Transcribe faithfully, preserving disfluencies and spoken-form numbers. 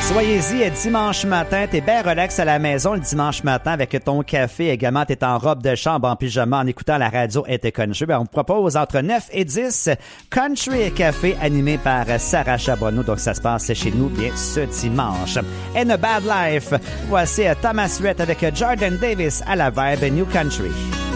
Soyez-y dimanche matin, t'es bien relax à la maison le dimanche matin avec ton café. Également, t'es en robe de chambre, en pyjama, en écoutant la radio et tes country. Ben, on vous propose entre neuf et dix Country et Café animé par Sarah Charbonneau. Donc, ça se passe chez nous bien ce dimanche. In a Bad Life, voici Thomas Rhett avec Jordan Davis à la Vibe New Country.